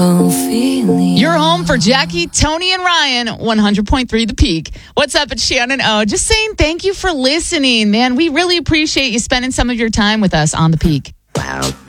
You're home for Jackie, Tony, and Ryan, 100.3 The Peak. What's up? It's Shannon O. Just saying thank you for listening, man. We really appreciate you spending some of your time with us on The Peak. Wow.